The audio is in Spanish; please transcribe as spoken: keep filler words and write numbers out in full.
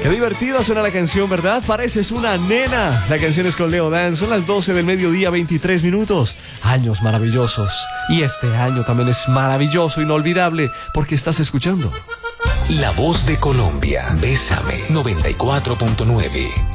Qué divertida suena la canción, ¿verdad? Pareces una nena. La canción es con Leo Dan. Son las doce del mediodía, veintitrés minutos. Años maravillosos. Y este año también es maravilloso, inolvidable, porque estás escuchando La Voz de Colombia. Bésame noventa y cuatro punto nueve.